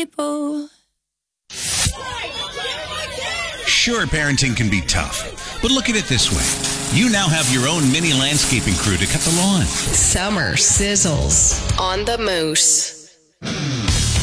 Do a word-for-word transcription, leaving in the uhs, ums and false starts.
people. Sure, parenting can be tough, but look at it this way. You now have your own mini landscaping crew to cut the lawn. Summer sizzles on the Moose.